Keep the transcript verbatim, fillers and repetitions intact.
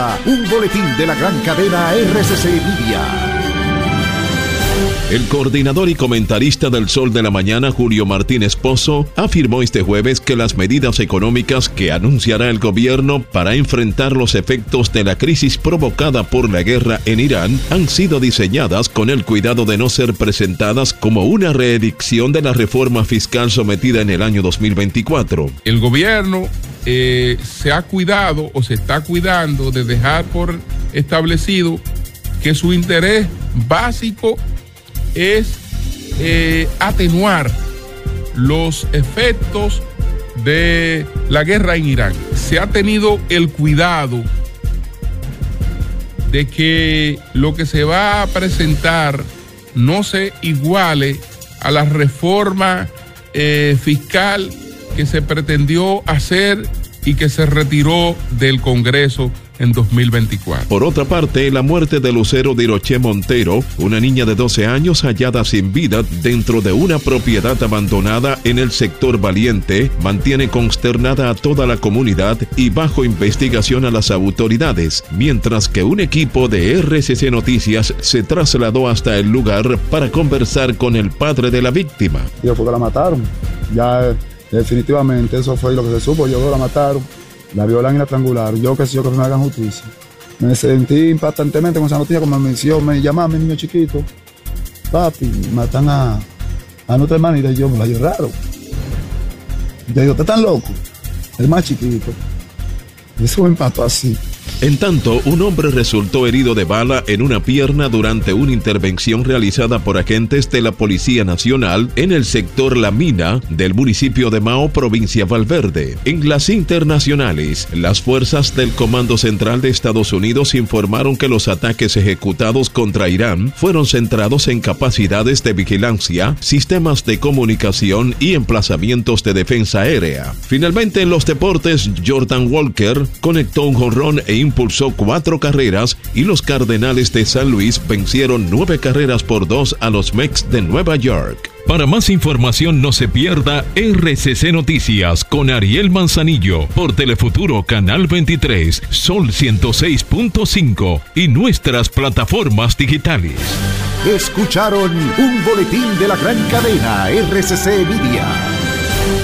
Un boletín de la gran cadena R C C Media. El coordinador y comentarista del Sol de la Mañana, Julio Martínez Pozo, afirmó este jueves que las medidas económicas que anunciará el gobierno para enfrentar los efectos de la crisis provocada por la guerra en Irán han sido diseñadas con el cuidado de no ser presentadas como una reedición de la reforma fiscal sometida en el año dos mil veinticuatro. El gobierno eh, se ha cuidado o se está cuidando de dejar por establecido que su interés básico es eh, atenuar los efectos de la guerra en Irán. Se ha tenido el cuidado de que lo que se va a presentar no se iguale a la reforma eh, fiscal que se pretendió hacer y que se retiró del Congreso en dos mil veinticuatro. Por otra parte, la muerte de Lucero Diroché Montero, una niña de doce años hallada sin vida dentro de una propiedad abandonada en el sector Valiente, mantiene consternada a toda la comunidad y bajo investigación a las autoridades, mientras que un equipo de R C C Noticias se trasladó hasta el lugar para conversar con el padre de la víctima. Yo fue que la mataron, ya definitivamente eso fue lo que se supo, yo la mataron. La violan y la triangularon. Yo que sé yo que me hagan justicia. Me sentí impactantemente con esa noticia, como me mencionó, me llamaban, mi niño chiquito. Papi, matan a, a nuestra hermanita y yo me la lloraron. Yo digo, ¿usted tan loco? El más chiquito. Eso me impactó así. En tanto, un hombre resultó herido de bala en una pierna durante una intervención realizada por agentes de la Policía Nacional en el sector La Mina del municipio de Mao, provincia Valverde. En las internacionales, las fuerzas del Comando Central de Estados Unidos informaron que los ataques ejecutados contra Irán fueron centrados en capacidades de vigilancia, sistemas de comunicación y emplazamientos de defensa aérea. Finalmente, en los deportes, Jordan Walker conectó un jonrón e impulsó cuatro carreras y los Cardenales de San Luis vencieron nueve carreras por dos a los Mets de Nueva York. Para más información no se pierda R C C Noticias con Ariel Manzanillo por Telefuturo Canal veintitrés, Sol ciento seis punto cinco y nuestras plataformas digitales. Escucharon un boletín de la gran cadena R C C Media.